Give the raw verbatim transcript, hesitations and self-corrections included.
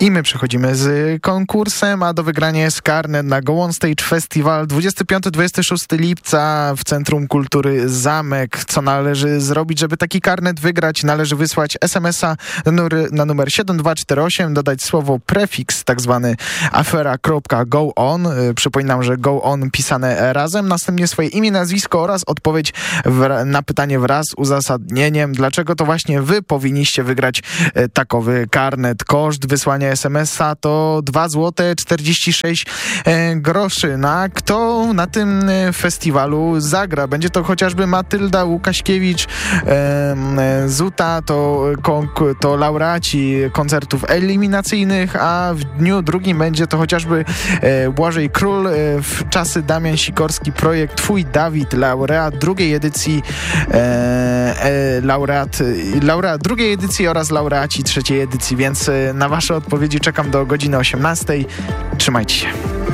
I my przechodzimy z konkursem, a do wygrania jest karnet na Go On Stage Festival dwudziestego piątego do dwudziestego szóstego lipca w Centrum Kultury Zamek. Co należy zrobić, żeby taki karnet wygrać? Należy wysłać es em es a na numer, na numer siedem dwa cztery osiem, dodać słowo prefiks, tak zwany afera.goon. Przypominam, że go on pisane razem. Następnie swoje imię, nazwisko oraz odpowiedź w, na pytanie wraz z uzasadnieniem, dlaczego to właśnie wy powinniście wygrać takowy karnet. Koszt wysłania es em es a to dwa złote czterdzieści sześć groszy. Na kto na tym festiwalu zagra? Będzie to chociażby Matylda Łukaśkiewicz, e, Zuta, to, to laureaci koncertów eliminacyjnych, a w dniu drugim będzie to chociażby e, Błażej Król, e, w czasy Damian Sikorski, projekt Twój Dawid, laureat drugiej edycji, e, e, laureat, laureat drugiej edycji oraz laureaci trzeciej edycji, więc e, na wasze odpowiedzi czekam do godziny osiemnastej. Trzymajcie się.